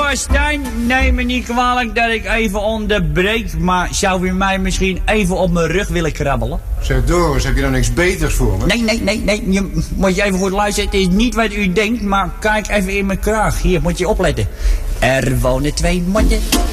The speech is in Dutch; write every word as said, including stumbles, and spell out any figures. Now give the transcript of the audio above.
Stijn, neem me niet kwalijk dat ik even onderbreek, maar zou u mij misschien even op mijn rug willen krabbelen? Zeg Doris, heb je nou niks beters voor me? Nee, nee, nee, nee, je, moet je even goed luisteren, het is niet wat u denkt, maar kijk even in mijn kraag. Hier, moet je opletten. Er wonen twee motten